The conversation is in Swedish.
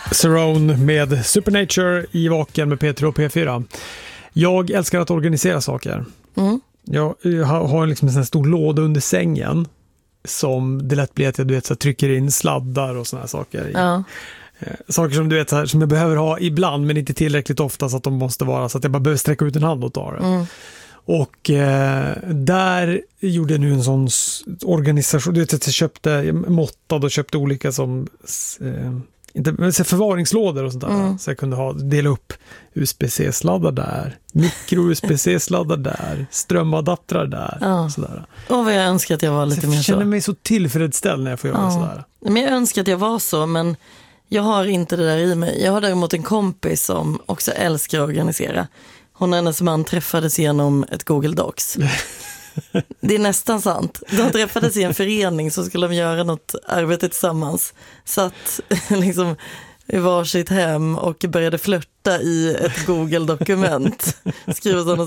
Surround med Supernature i Vaken med P3 och P4. Jag älskar att organisera saker. Jag har liksom en sån här stor låda under sängen som det lätt blir att jag så trycker in sladdar och såna här saker i. Ja. Saker som du vet så här, som jag behöver ha ibland men inte tillräckligt ofta så att de måste vara så att jag bara behöver sträcka ut en hand och ta det. Och där gjorde jag nu en sån organisation. Du vet att jag köpte måttad och köpte olika som inte förvaringslådor och sånt där. Så jag kunde dela upp USB-C-sladdar där, mikro-USB-C-sladdar där, strömadaptrar där. Sådär. Vad jag önskar att jag var lite mer så. Jag känner mig så tillfredsställd när jag får göra sådär. Men jag önskar att jag var så, men jag har inte det där i mig. Jag har däremot en kompis som också älskar att organisera. Hon och hennes man träffades genom ett Google Docs. Det är nästan sant. De träffades i en förening så skulle de göra något arbete tillsammans. Satt liksom i varsitt hem och började flirta i ett Google-dokument. Skriva sådana